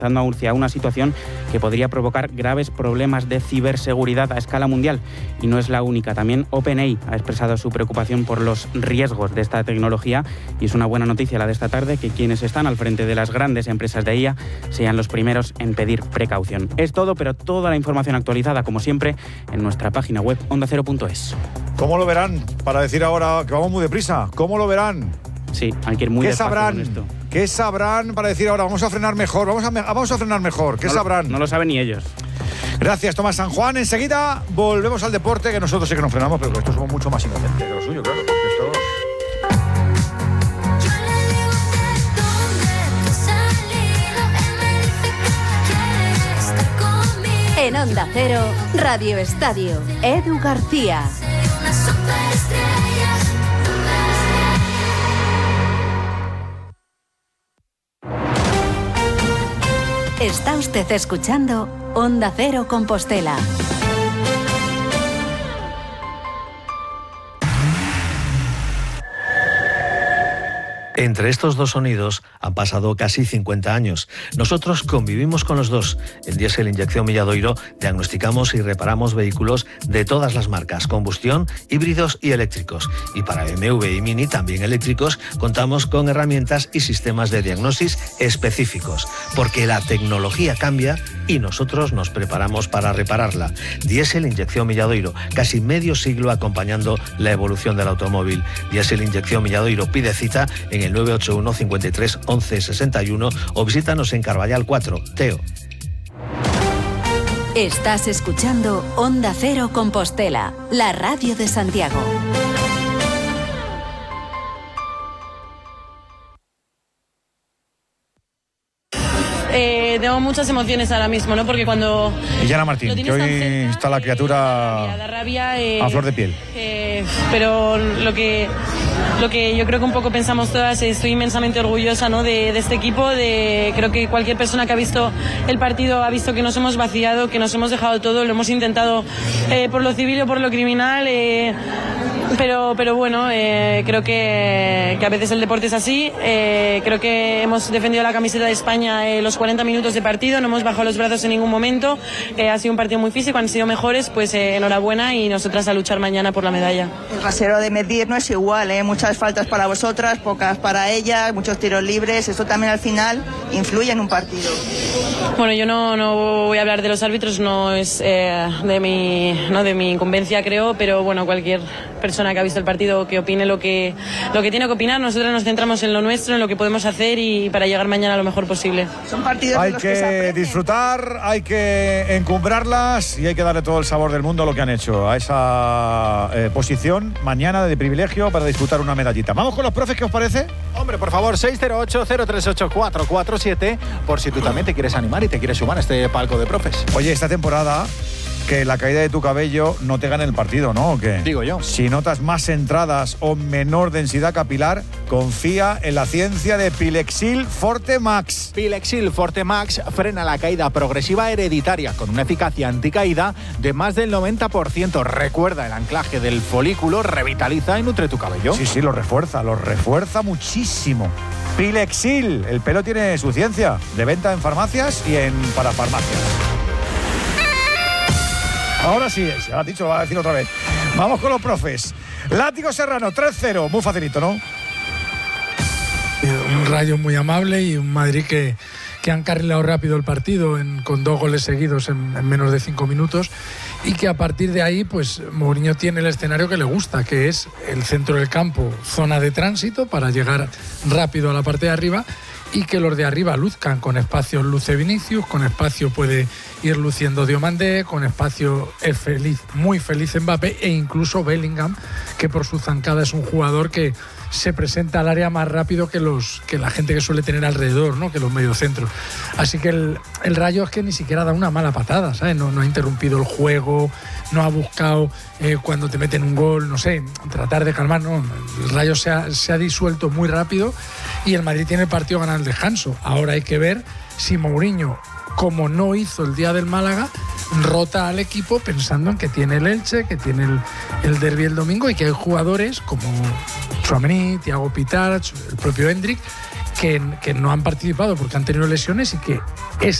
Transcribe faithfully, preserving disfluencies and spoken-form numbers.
hacia una situación que podría provocar graves problemas de ciberseguridad a escala mundial. Y no es la única. También OpenAI ha expresado su preocupación por los riesgos de esta tecnología y es una buena noticia la de esta tarde que quienes están al frente de las grandes empresas de I A sean los primeros en pedir precaución. Es todo, pero toda la información actualizada, como siempre, en nuestra página web onda cero punto es. ¿Cómo lo verán? Para decir ahora que vamos muy deprisa. ¿Cómo lo verán? Sí, hay que ir muy despacio con esto. ¿Qué sabrán para decir ahora vamos a frenar mejor? Vamos a, vamos a frenar mejor. ¿Qué no sabrán? Lo, no lo saben ni ellos. Gracias, Tomás San Juan. Enseguida volvemos al deporte, que nosotros sí que nos frenamos, pero que estos somos mucho más inocentes que lo suyo, claro. Porque esto... En Onda Cero, Radio Estadio, Edu García. Está usted escuchando Onda Cero Compostela. Entre estos dos sonidos han pasado casi cincuenta años. Nosotros convivimos con los dos. En Diesel Inyección Milladoiro diagnosticamos y reparamos vehículos de todas las marcas, combustión, híbridos y eléctricos. Y para B M W y Mini, también eléctricos, contamos con herramientas y sistemas de diagnosis específicos. Porque la tecnología cambia y nosotros nos preparamos para repararla. Diesel Inyección Milladoiro, casi medio siglo acompañando la evolución del automóvil. Diesel Inyección Milladoiro, pide cita en el nueve ocho uno, cincuenta y tres, once, sesenta y uno o visítanos en Carballal cuatro, Teo. Estás escuchando Onda Cero Compostela, la radio de Santiago. Eh, tengo muchas emociones ahora mismo, ¿no? Porque cuando... Y Yana Martín, que hoy cerca, está la criatura eh, la rabia, la rabia, eh, a flor de piel. Eh, pero lo que, lo que yo creo que un poco pensamos todas, eh, estoy inmensamente orgullosa, ¿no? de, de este equipo, de creo que cualquier persona que ha visto el partido ha visto que nos hemos vaciado, que nos hemos dejado todo, lo hemos intentado eh, por lo civil o por lo criminal, eh, pero, pero bueno, eh, creo que, que a veces el deporte es así, eh, creo que hemos defendido la camiseta de España eh, los cuarenta minutos de partido, no hemos bajado los brazos en ningún momento, eh, ha sido un partido muy físico, han sido mejores, pues eh, enhorabuena y nosotras a luchar mañana por la medalla. El rasero de medir no es igual, ¿eh? Muchas faltas para vosotras, pocas para ellas, muchos tiros libres, eso también al final influye en un partido. Bueno, yo no, no voy a hablar de los árbitros, no es eh, de mi, no de mi incumbencia creo, pero bueno, cualquier persona que ha visto el partido que opine lo que, lo que tiene que opinar, nosotros nos centramos en lo nuestro, en lo que podemos hacer y para llegar mañana lo mejor posible. Son partidos hay de los que, que disfrutar, hay que encumbrarlas y hay que darle todo el sabor del mundo a lo que han hecho, a esa eh, posición mañana de privilegio para disfrutar una medallita. Vamos con los profes, ¿qué os parece? Hombre, por favor, seis cero ocho, cero tres ocho, cuatro cuatro siete, por si tú también te quieres animar y te quieres sumar a este palco de profes. Oye, esta temporada, que la caída de tu cabello no te gane el partido, ¿no? ¿O qué? Digo yo. Si notas más entradas o menor densidad capilar, confía en la ciencia de Pilexil Forte Max. Pilexil Forte Max frena la caída progresiva hereditaria con una eficacia anticaída de más del noventa por ciento. Recuerda el anclaje del folículo, revitaliza y nutre tu cabello. Sí, sí, lo refuerza, lo refuerza muchísimo. Pilexil, el pelo tiene su ciencia, de venta en farmacias y en parafarmacias. Ahora sí, se lo has dicho, lo va a decir otra vez. Vamos con los profes. Látigo Serrano, tres cero, muy facilito, ¿no? Un Rayo muy amable y un Madrid que, que han carrilado rápido el partido en, con dos goles seguidos en, en menos de cinco minutos y que a partir de ahí pues Mourinho tiene el escenario que le gusta, que es el centro del campo, zona de tránsito para llegar rápido a la parte de arriba y que los de arriba luzcan. Con espacio luce Vinicius, con espacio puede ir luciendo Diomandé, con espacio es feliz, muy feliz Mbappé e incluso Bellingham, que por su zancada es un jugador que se presenta al área más rápido que los que la gente que suele tener alrededor, ¿no? Que los mediocentros. Así que el, el Rayo es que ni siquiera da una mala patada, ¿sabes? No, no ha interrumpido el juego, no ha buscado eh, cuando te meten un gol, no sé, tratar de calmar, no. El Rayo se ha, se ha disuelto muy rápido y el Madrid tiene el partido ganado al descanso. Ahora hay que ver si Mourinho, como no hizo el día del Málaga, rota al equipo pensando en que tiene el Elche, que tiene el, el derbi el domingo y que hay jugadores como Tchouaméni, Thiago Pitach, el propio Hendrik, que, que no han participado porque han tenido lesiones y que es